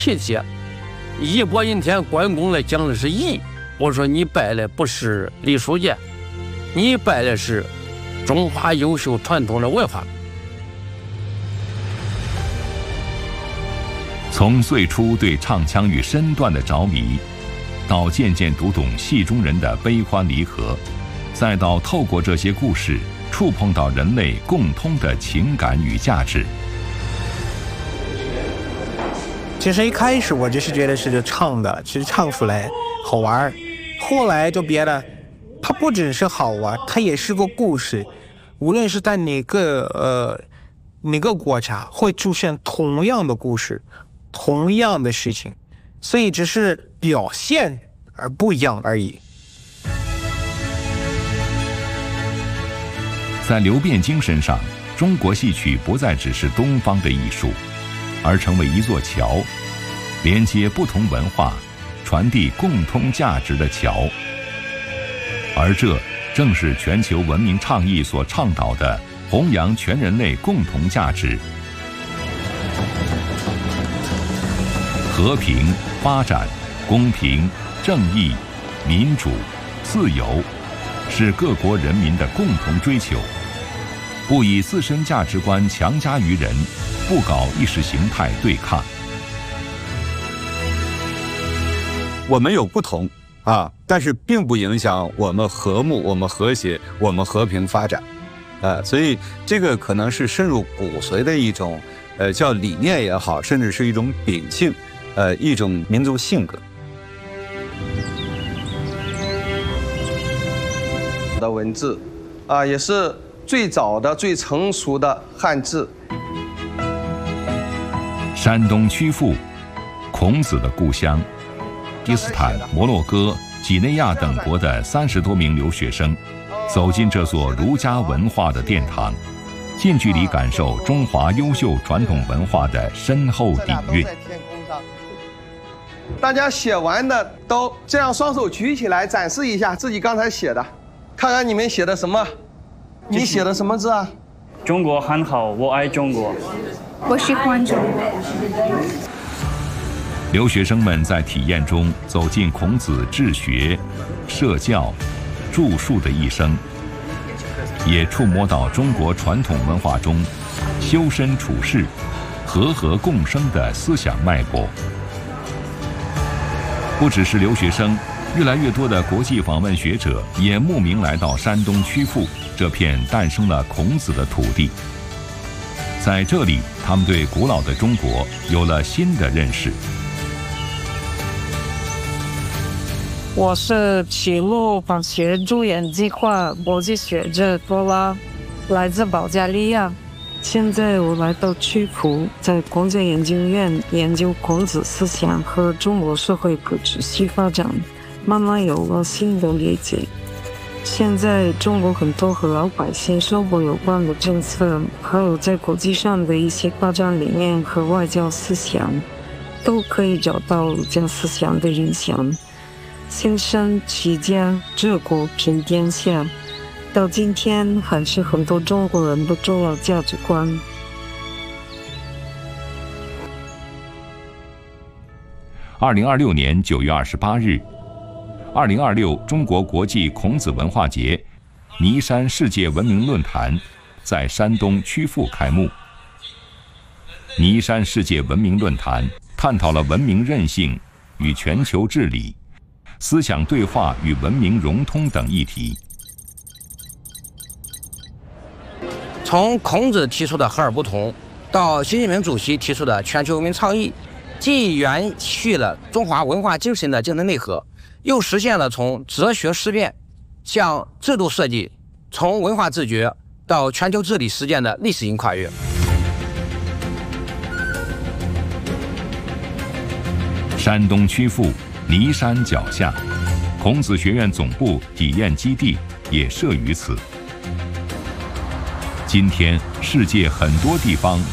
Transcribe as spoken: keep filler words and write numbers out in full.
体贴。义薄云天，关公来讲的是义。我说你拜的不是李书记，你拜的是中华优秀传统的文化。 从最初对唱腔与身段的着迷，到渐渐读懂戏中人的悲欢离合，再到透过这些故事触碰到人类共通的情感与价值。 其实一开始我就是觉得是唱的，其实唱出来好玩，后来就别的，它不只是好玩，它也是个故事。无论是在哪个呃哪个国家，会出现同样的故事，同样的事情，所以只是表现而不一样而已。 在刘辩精神上，中国戏曲不再只是东方的艺术，而成为一座桥，连接不同文化，传递共通价值的桥。而这正是全球文明倡议所倡导的弘扬全人类共同价值：和平、发展、公平、正义、民主、自由，是各国人民的共同追求。不以自身价值观强加于人，不搞意识形态对抗。 我们有不同啊，但是并不影响我们和睦、我们和谐、我们和平发展，呃，所以这个可能是深入骨髓的一种，呃，叫理念也好，甚至是一种秉性，呃，一种民族性格。 的文字，啊，也是最早的、最成熟的汉字。 山东曲阜，孔子的故乡。伊斯坦、摩洛哥、几内亚等国的三十多名留学生，走进这座儒家文化的殿堂，近距离感受中华优秀传统文化的深厚底蕴。 大家写完的都这样双手举起来，展示一下自己刚才写的，看看你们写的什么。你写的什么字啊？ 中国很好，我爱中国。 我喜欢中国。 留学生们在体验中走进孔子治学、社教、著述的一生，也触摸到中国传统文化中修身处世、和和共生的思想脉搏。不只是留学生，越来越多的国际访问学者也慕名来到山东曲阜这片诞生了孔子的土地。在这里，他们对古老的中国有了新的认识。 我是齐鲁访学助研计划国际学者多拉，来自保加利亚。现在我来到曲阜，在孔子研究院研究孔子思想和中国社会可持续发展，慢慢有了新的理解。现在中国很多和老百姓生活有关的政策，还有在国际上的一些发展理念和外交思想，都可以找到儒家思想的影响。先生齐家治国平天下，到今天还是很多中国人的重要价值观。 二零二六年九月二十八日，二零二六中国国际孔子文化节尼山世界文明论坛在山东曲阜开幕。尼山世界文明论坛探讨了文明韧性与全球治理、思想对话与文明融通等议题。 从孔子提出的和而不同，到习近平主席提出的全球文明倡议，既延续了中华文化精神的精神内核，又实现了从哲学思辨向制度设计，从文化自觉到全球治理实践的历史性跨越。 山东曲阜尼山脚下，孔子学院总部体验基地也设于此。今天，世界很多地方